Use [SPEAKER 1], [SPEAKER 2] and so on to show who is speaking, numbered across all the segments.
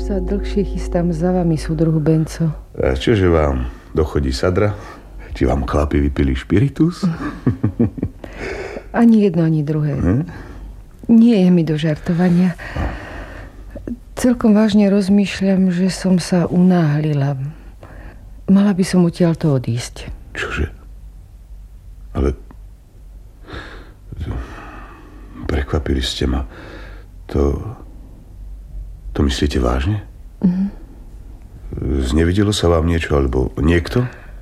[SPEAKER 1] sa dlhšie chystám za vami, súdruhu Benco.
[SPEAKER 2] A čože vám dochodí sadra? Či vám chlapi vypili špiritus?
[SPEAKER 1] Ani jedno, ani druhé. Nie je mi do žartovania. Celkom vážne rozmýšľam, že som sa unáhlila. Mala by som odtiaľto odísť.
[SPEAKER 2] Čože? Ale... Prekvapili ste ma. To myslíte vážne? Znevidelo sa vám niečo, alebo niekto?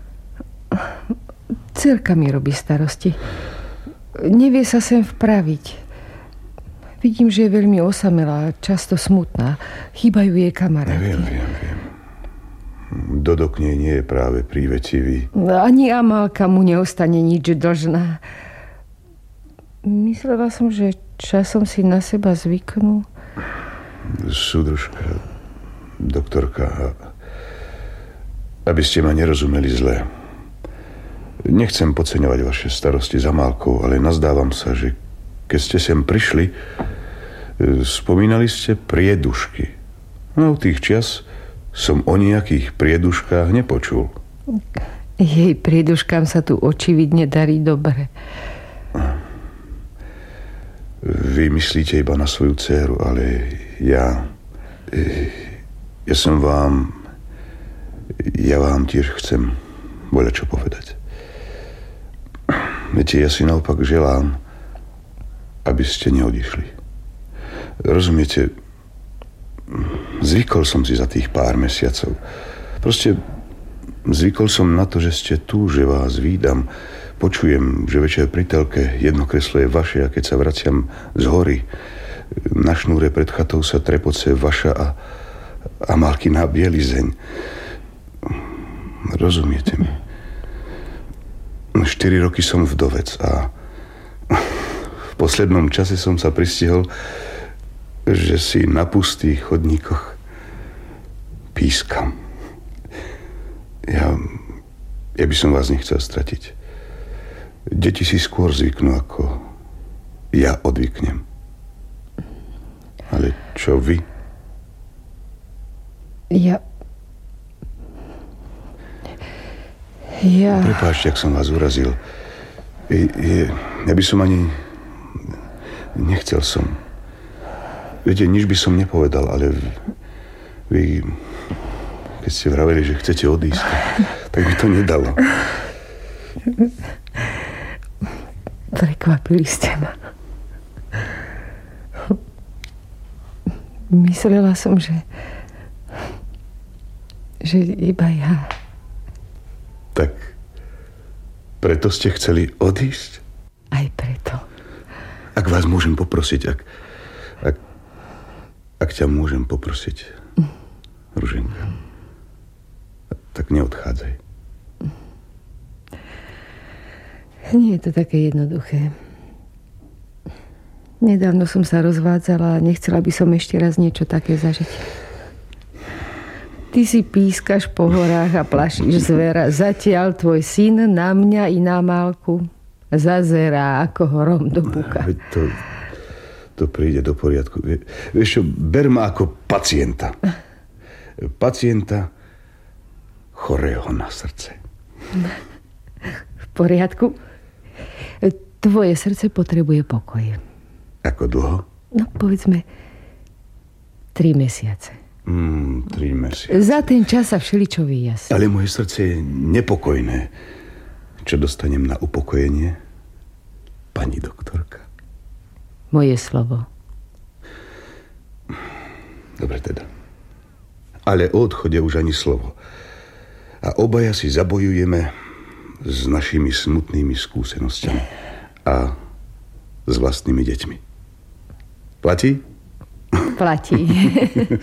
[SPEAKER 1] Dcerka mi robí starosti. Nevie sa sem vpraviť. Vidím, že je veľmi osamelá, často smutná. Chýbajú jej kamaráti.
[SPEAKER 2] Viem. Dodo k nej nie je práve prívetivý.
[SPEAKER 1] Ani Amálka mu neostane nič dlžná. Myslela som, že časom si na seba zvyknú.
[SPEAKER 2] Súdružka, doktorka, aby ste ma nerozumeli zle. Nechcem podceňovať vaše starosti za Amálkou, ale nazdávam sa, že keď ste sem prišli, spomínali ste priedušky. No od tých čias som o nejakých prieduškách nepočul.
[SPEAKER 1] Jej prieduškám sa tu očividne darí dobre.
[SPEAKER 2] Vy myslíte iba na svoju dcéru, ale ja vám tiež chcem voľačo povedať. Viete, ja si naopak želám, aby ste neodišli. Rozumiete, zvykol som si za tých pár mesiacov. Proste zvykol som na to, že ste tu, že vás vídam. Počujem, že večer pri telke jedno kreslo je vaše a keď sa vraciam z hory, na šnúre pred chatou sa trepoce vaša a Malkina bielizeň. Rozumiete mi? 4 roky som vdovec a v poslednom čase som sa pristihol, že si na pustých chodníkoch pískam. Ja by som vás nechcel stratiť. Deti si skôr zvyknú, ako ja odvyknem. Ale čo vy?
[SPEAKER 1] Ja...
[SPEAKER 2] Prepáčte, ak som vás urazil. Ja by som ani... Nechcel som. Viete, nič by som nepovedal, ale vy... Keď ste vraveli, že chcete odísť, tak by to nedalo.
[SPEAKER 1] Prekvapili ste ma. Myslela som, že iba ja.
[SPEAKER 2] Tak preto ste chceli odísť?
[SPEAKER 1] Aj preto.
[SPEAKER 2] Ak vás môžem poprosiť, ak ťa môžem poprosiť, Ruženka, tak neodchádzaj.
[SPEAKER 1] Nie je to také jednoduché. Nedávno som sa rozvádzala a nechcela by som ešte raz niečo také zažiť. Ty si pískaš po horách a plašíš zvera. Zatiaľ tvoj syn na mňa i na Málku zazerá ako horom do buka.
[SPEAKER 2] To príde do poriadku. Vieš čo, ber ma ako pacienta. Pacienta chorého na srdce.
[SPEAKER 1] V poriadku. Tvoje srdce potrebuje pokoj.
[SPEAKER 2] Ako dlho?
[SPEAKER 1] No, povedzme 3 mesiace.
[SPEAKER 2] 3 mesiace.
[SPEAKER 1] Za ten čas sa všeličo vyjasní.
[SPEAKER 2] Ale moje srdce je nepokojné. Čo dostanem na upokojenie? Pani doktorka.
[SPEAKER 1] Moje slovo.
[SPEAKER 2] Dobre teda. Ale o odchode už ani slovo. A obaja si zabojujeme s našimi smutnými skúsenosťami a s vlastnými deťmi. Platí?
[SPEAKER 1] Platí.